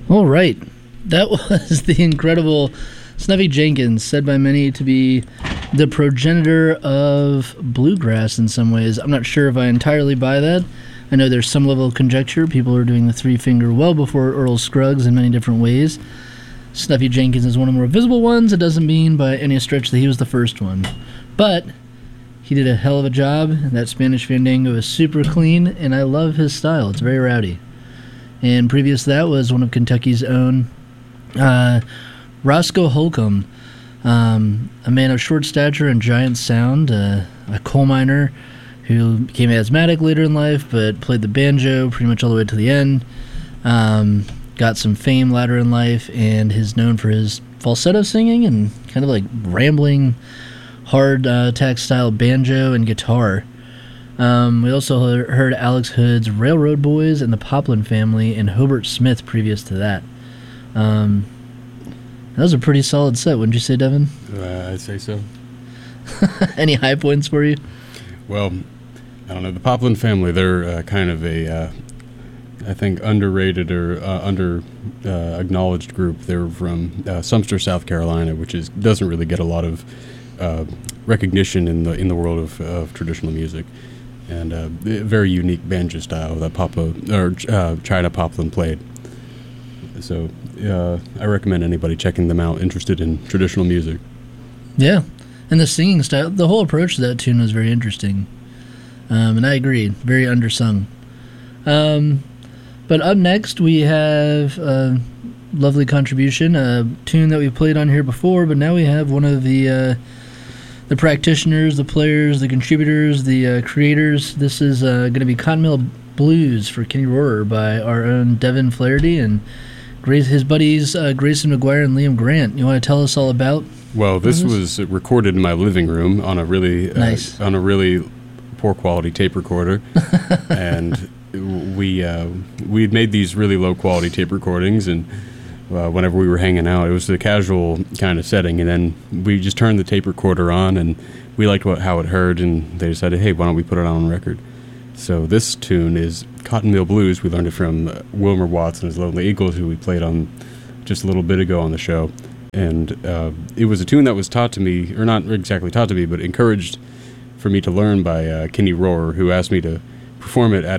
All right. That was the incredible Snuffy Jenkins, said by many to be the progenitor of bluegrass in some ways. I'm not sure if I entirely buy that. I know there's some level of conjecture. People are doing the three finger well before Earl Scruggs in many different ways. Snuffy Jenkins is one of the more visible ones. It doesn't mean by any stretch that he was the first one. But he did a hell of a job. That Spanish Fandango is super clean, and I love his style. It's very rowdy. And previous to that was one of Kentucky's own, Roscoe Holcomb, a man of short stature and giant sound, a coal miner who became asthmatic later in life, but played the banjo pretty much all the way to the end. Got some fame later in life, and is known for his falsetto singing and kind of like rambling, hard attack style banjo and guitar. We also heard Alex Hood's Railroad Boys and the Poplin Family and Hobart Smith previous to that. That was a pretty solid set, wouldn't you say, Devin? I'd say so. Any high points for you? Well, I don't know. The Poplin Family, they're kind of a, I think, underrated or acknowledged group. They're from Sumter, South Carolina, which doesn't really get a lot of recognition in the world of traditional music. And a very unique banjo style that China Poplin played. So I recommend anybody checking them out interested in traditional music. Yeah, and the singing style, the whole approach to that tune was very interesting. And I agree, very undersung. But up next we have a lovely contribution, a tune that we've played on here before, but now we have one of the practitioners, the players, the contributors, the creators. This is going to be Cotton Mill Blues for Kenny Rohrer by our own Devin Flaherty and his buddies Grayson McGuire and Liam Grant. You want to tell us all about? Well, this was recorded in my living room on a really nice. On a really poor quality tape recorder, and we'd made these really low quality tape recordings, and whenever we were hanging out, it was a casual kind of setting, and then we just turned the tape recorder on, and we liked how it heard, and they decided, hey, why don't we put it on record? So this tune is Cotton Mill Blues. We learned it from Wilmer Watts and his Lonely Eagles, who we played on just a little bit ago on the show. And it was a tune that was taught to me, or not exactly taught to me, but encouraged for me to learn by Kenny Rohrer, who asked me to perform it at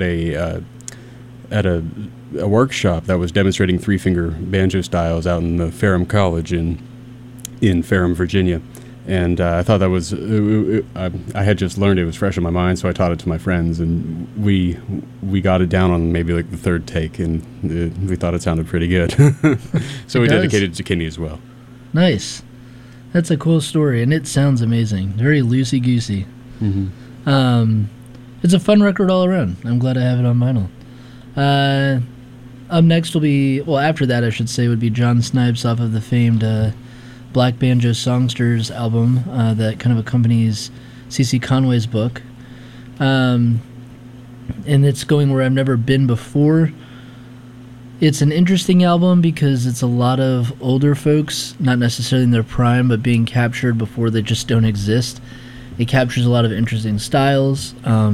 a workshop that was demonstrating three-finger banjo styles out in the Ferrum College in Ferrum, Virginia. And I thought that was, I had just learned it was fresh in my mind, so I taught it to my friends, and we got it down on maybe like the third take, and we thought it sounded pretty good. So we dedicated it to Kenny as well. Nice. That's a cool story, and it sounds amazing. Very loosey-goosey. Mm-hmm. It's a fun record all around. I'm glad I have it on vinyl. Up next will be, well, after that, I should say, would be John Snipes off of the famed Black Banjo Songsters album that kind of accompanies C.C. Conway's book. And it's going where I've never been before. It's an interesting album because it's a lot of older folks, not necessarily in their prime, but being captured before they just don't exist. It captures a lot of interesting styles.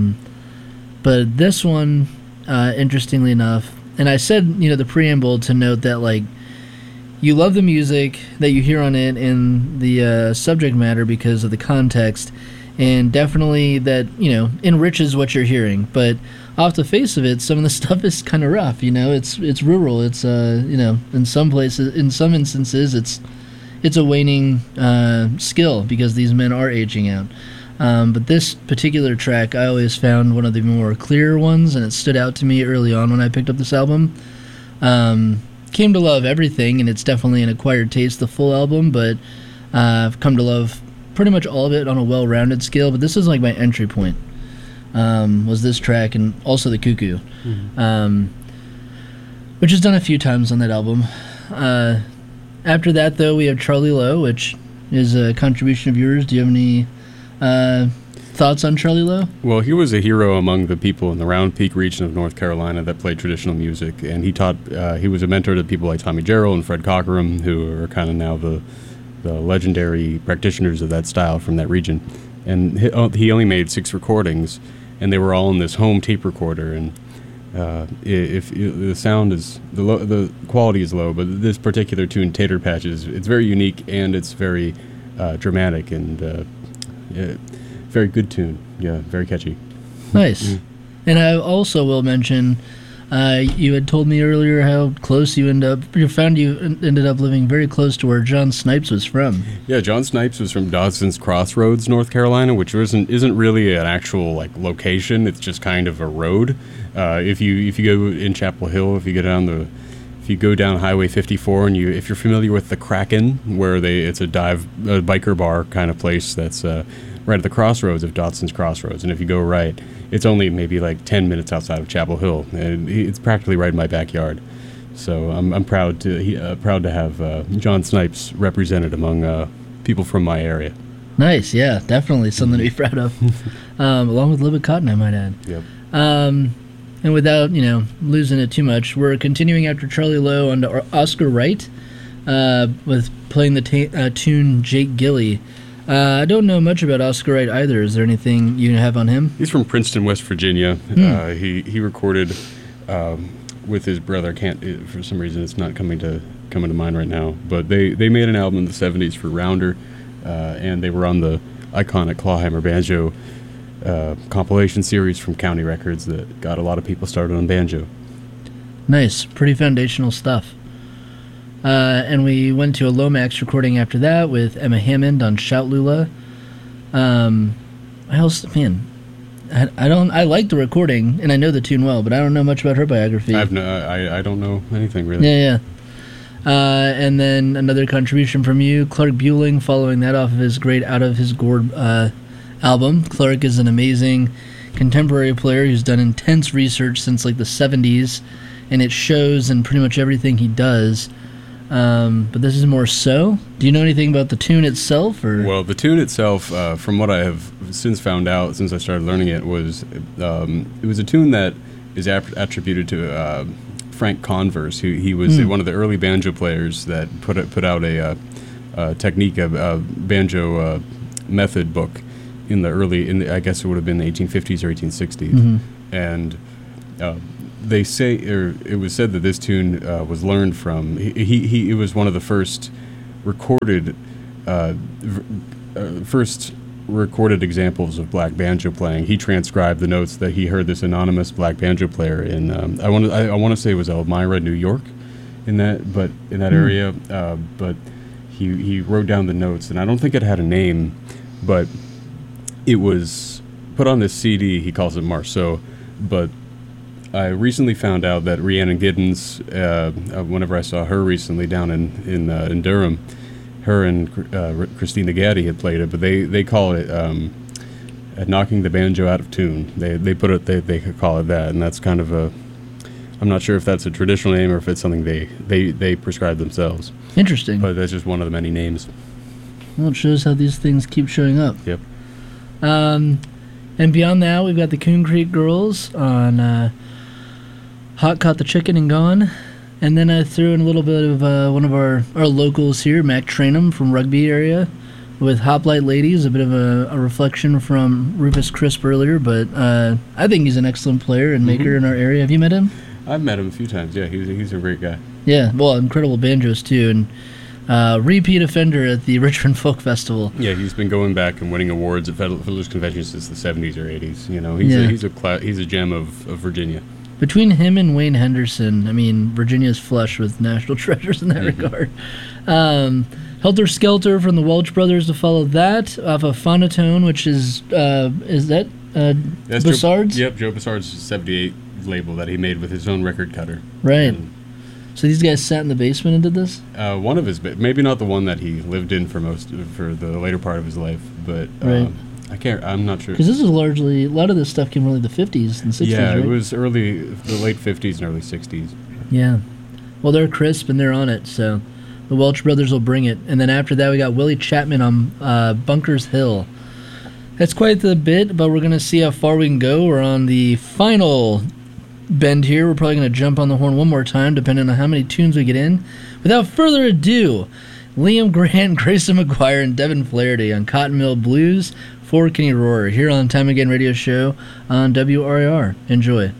But this one, interestingly enough, and I said, the preamble to note that, like, you love the music that you hear on it and the subject matter because of the context, and definitely that, enriches what you're hearing. But off the face of it, some of the stuff is kind of rough, it's rural, it's, in some places, in some instances, it's a waning skill because these men are aging out. But this particular track, I always found one of the more clear ones, and it stood out to me early on when I picked up this album. Came to love everything, and it's definitely an acquired taste, the full album, but I've come to love pretty much all of it on a well-rounded scale. But this is like my entry point, was this track, and also the Cuckoo, which is done a few times on that album. After that, though, we have Charlie Lowe, which is a contribution of yours. Do you have any thoughts on Charlie Lowe? Well, he was a hero among the people in the Round Peak region of North Carolina that played traditional music, and he was a mentor to people like Tommy Jarrell and Fred Cockerham, who are kind of now the legendary practitioners of that style from that region. And he only made 6 recordings, and they were all in this home tape recorder. And If the sound is the quality is low, but this particular tune, Tater Patches, it's very unique and it's very dramatic and very good tune. Yeah, very catchy. Nice. And I also will mention, you had told me earlier how close you ended up living very close to where John Snipes was from. Yeah, John Snipes was from Dawson's Crossroads, North Carolina, which isn't really an actual like location. It's just kind of a road. If you go in Chapel Hill, if you go down Highway 54, and if you're familiar with the Kraken, where it's a biker bar kind of place that's right at the crossroads of Dawson's Crossroads, and if you go right, it's only maybe like 10 minutes outside of Chapel Hill, and it's practically right in my backyard. So I'm proud to have John Snipes represented among people from my area. Nice, yeah, definitely something to be proud of. Along with Lubbock Cotton, I might add. Yep. And without losing it too much, we're continuing after Charlie Lowe on to Oscar Wright with playing the tune Jake Gilly. I don't know much about Oscar Wright either. Is there anything you have on him? He's from Princeton, West Virginia. He recorded with his brother. For some reason it's not coming to mind right now. But they made an album in the 70s for Rounder, and they were on the iconic Clawhammer banjo compilation series from County Records that got a lot of people started on banjo. Nice, pretty foundational stuff. And we went to a Lomax recording after that with Emma Hammond on Shout Lula. I like the recording and I know the tune well, but I don't know much about her biography. I don't know anything really. Yeah. And then another contribution from you, Clark Bueling, following that off of his great Out of His Gourd album. Clark is an amazing contemporary player who's done intense research since like the 70s, and it shows in pretty much everything he does. But this is more so. Do you know anything about the tune itself? Or? Well, the tune itself, from what I have since found out, since I started learning it, was a tune that is attributed to Frank Converse, who he was one of the early banjo players that put out a technique, a banjo method book in I guess it would have been the 1850s or 1860s, and they say, or it was said that this tune was learned from it was one of the first recorded examples of black banjo playing. He transcribed the notes that he heard this anonymous black banjo player in I want to say it was Elmira, New York, in that area, but he wrote down the notes, and I don't think it had a name, but it was put on this CD. He calls it Marceau, but I recently found out that Rhiannon Giddens, whenever I saw her recently down in Durham, her and Christina Gaddy had played it, but they call it knocking the banjo out of tune. They could call it that, and that's kind of I'm not sure if that's a traditional name or if it's something they prescribe themselves. Interesting. But that's just one of the many names. Well, it shows how these things keep showing up. Yep. And beyond that, we've got the Coon Creek Girls on Hot Caught the Chicken and Gone. And then I threw in a little bit of one of our locals here, Mac Trainum from Rugby area, with Hoplite Ladies, a bit of a reflection from Rufus Crisp earlier, but I think he's an excellent player and maker in our area. Have you met him? I've met him a few times, yeah. He's a great guy. Yeah, well, incredible banjos too, and repeat offender at the Richmond Folk Festival. Yeah, he's been going back and winning awards at Fiddler's Convention since the 70s or 80s. You know, he's a gem of Virginia. Between him and Wayne Henderson, I mean, Virginia's flush with national treasures in that regard. Helter Skelter from the Welch Brothers to follow that off of Phonotone, which is that Bussard's? Joe Bussard's 78 label that he made with his own record cutter. Right. So these guys sat in the basement and did this? One of his, maybe not the one that he lived in for the later part of his life, but right. I'm not sure. Because this is largely, a lot of this stuff came really the 50s and 60s, yeah, right? It was the late 50s and early 60s. Yeah. Well, they're crisp and they're on it, so the Welch Brothers will bring it. And then after that, we got Willie Chapman on Bunkers Hill. That's quite the bit, but we're going to see how far we can go. We're on the final bend here. We're probably going to jump on the horn one more time, depending on how many tunes we get in. Without further ado, Liam Grant, Grayson McGuire, and Devin Flaherty on Cotton Mill Blues for Kenny Rohrer here on Time Again Radio Show on WRIR. Enjoy.